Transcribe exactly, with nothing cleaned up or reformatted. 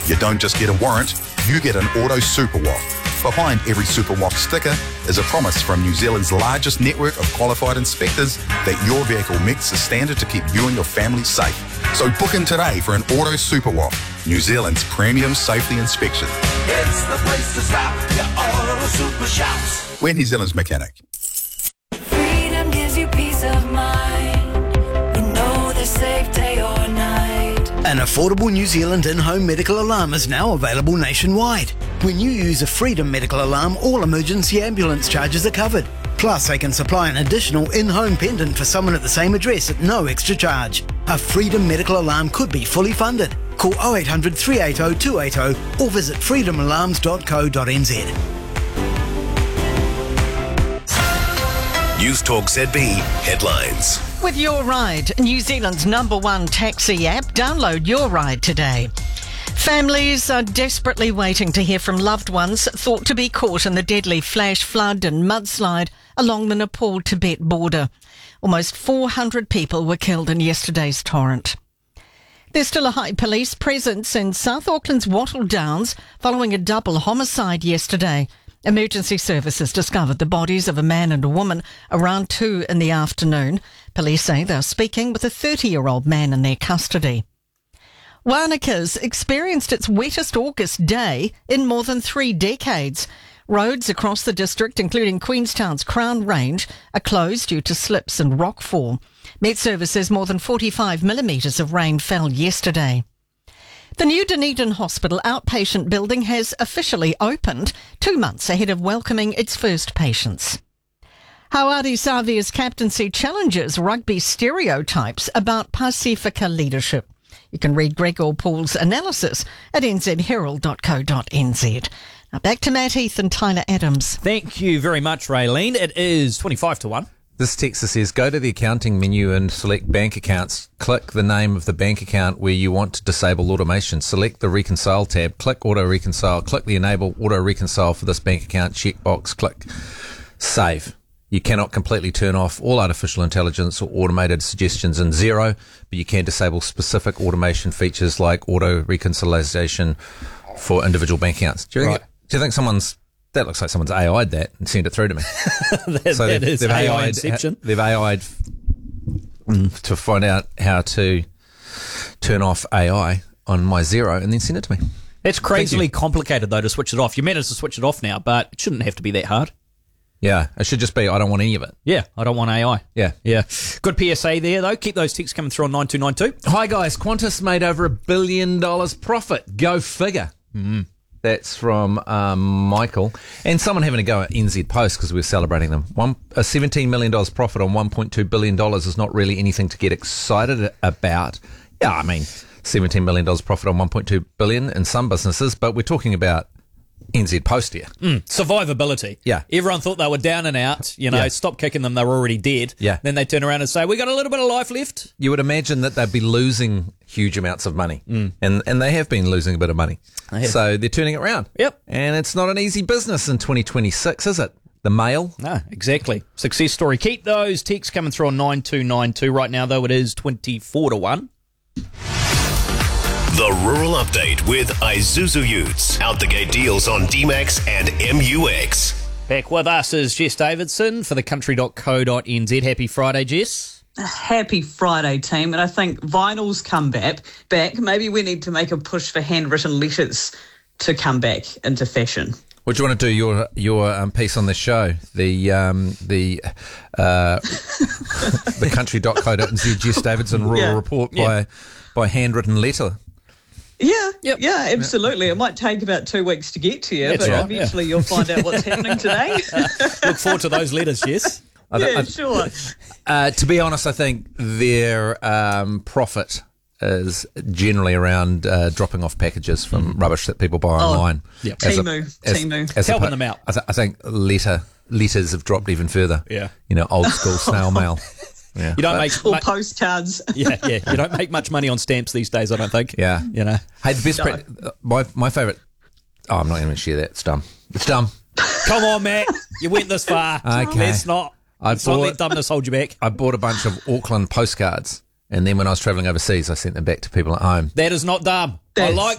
You don't just get a warrant, you get an Auto Super Waft. Behind every Super Waft sticker is a promise from New Zealand's largest network of qualified inspectors that your vehicle meets the standard to keep you and your family safe. So book in today for an Auto Super Waft, New Zealand's premium safety inspection. It's the place to stop your Auto Super Shops. We're New Zealand's mechanic. Freedom gives you peace of mind. You know they're safe day or night. An affordable New Zealand in-home medical alarm is now available nationwide. When you use a Freedom medical alarm, all emergency ambulance charges are covered. Plus, they can supply an additional in-home pendant for someone at the same address at no extra charge. A Freedom medical alarm could be fully funded. Call oh eight hundred, three eight oh, two eight oh or visit freedom alarms dot co dot n z. News Talk Z B headlines. With Your Ride, New Zealand's number one taxi app, download Your Ride today. Families are desperately waiting to hear from loved ones thought to be caught in the deadly flash flood and mudslide along the Nepal-Tibet border. Almost four hundred people were killed in yesterday's torrent. There's still a high police presence in South Auckland's Wattle Downs following a double homicide yesterday. Emergency services discovered the bodies of a man and a woman around two in the afternoon. Police say they're speaking with a thirty-year-old man in their custody. Wānaka's experienced its wettest August day in more than three decades. Roads across the district, including Queenstown's Crown Range, are closed due to slips and rockfall. Met Service says more than forty-five millimetres of rain fell yesterday. The new Dunedin Hospital outpatient building has officially opened two months ahead of welcoming its first patients. Hawari Savia's captaincy challenges rugby stereotypes about Pasifika leadership. You can read Gregor Paul's analysis at n z herald dot co dot n z. Now back to Matt Heath and Tyler Adams. Thank you very much, Raylene. It is twenty-five to one. This text says, go to the accounting menu and select bank accounts. Click the name of the bank account where you want to disable automation. Select the reconcile tab. Click auto reconcile. Click the enable auto reconcile for this bank account checkbox. Click save. You cannot completely turn off all artificial intelligence or automated suggestions in Xero, but you can disable specific automation features like auto reconciliation for individual bank accounts. Do you think, Right. do you think someone's That looks like someone's A I'd that and sent it through to me. that so that they've, is they've A I A I'd, inception. They've A I'd to find out how to turn off A I on my Xero and then send it to me. It's crazily complicated, though, to switch it off. You managed to switch it off now, but it shouldn't have to be that hard. Yeah, it should just be, I don't want any of it. Yeah, I don't want A I. Yeah. Yeah. Good P S A there, though. Keep those texts coming through on nine two nine two. Hi, guys. Qantas made over a billion dollars profit. Go figure. Mm. That's from um, Michael. And someone having a go at N Z Post because we were celebrating them. One, a seventeen million dollars profit on one point two billion dollars is not really anything to get excited about. Yeah, I mean, seventeen million dollars profit on one point two billion dollars in some businesses, but we're talking about N Z Post here. Mm, survivability. Yeah. Everyone thought they were down and out. You know, Yeah. stop kicking them, they were already dead. Yeah. Then they turn around and say, we got a little bit of life left. You would imagine that they'd be losing huge amounts of money. Mm. And and they have been losing a bit of money. They have. So they're turning it around. Yep. And it's not an easy business in twenty twenty-six, is it? The mail. No, exactly. Success story. Keep those texts coming through on nine two nine two. Right now, though, it is twenty-four to one. The Rural Update with Isuzu Utes. Out the gate deals on D MAX and M U X. Back with us is Jess Davidson for the country dot co dot n z. Happy Friday, Jess. Happy Friday, team. And I think vinyl's come back. Back. Maybe we need to make a push for handwritten letters to come back into fashion. What do you want to do? Your your um, piece on the show, the um, the uh, the country dot co dot n z Jess Davidson Rural Yeah. Report by Yeah. by handwritten letter. Yeah, Yep. yeah, absolutely. It might take about two weeks to get to you, That's but right, eventually you'll find out what's happening today. Look forward to those letters, Jess. I, yeah, I, sure. uh, to be honest, I think their um, profit is generally around uh, dropping off packages from rubbish that people buy online. Yep. As a- Temu, as- Temu. as Helping oppo- them out. I, th- I think letter letters have dropped even further. Yeah. You know, old school snail mail. Yeah. You don't But- make Or mu- postcards. yeah, yeah. You don't make much money on stamps these days, I don't think. Yeah. You know. Hey, the best No. pra- my my favourite. Oh, I'm not going to share that. It's dumb. It's dumb. Come on, Matt. You went this far. Okay. Let's not. I Let's not bought- let dumbness hold you back. I bought a bunch of Auckland postcards, and then when I was travelling overseas, I sent them back to people at home. That is not dumb. I That's- like